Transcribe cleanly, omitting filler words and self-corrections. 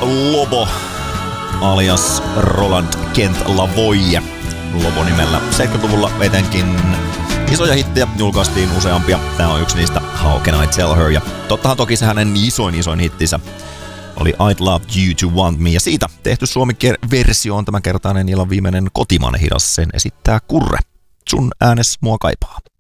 Lobo alias Roland Kent Lavoie Lobo-nimellä. 70-luvulla etenkin isoja hittejä julkaistiin useampia. Tää on yksi niistä, How Can I Tell Her? Ja tottahan toki se hänen isoin hittinsä oli I'd Love You to Want Me. Ja siitä tehty suomi-versio on tämänkertainen illan viimeinen kotimainen hidas. Sen esittää Kurre. Sun äänes mua kaipaa.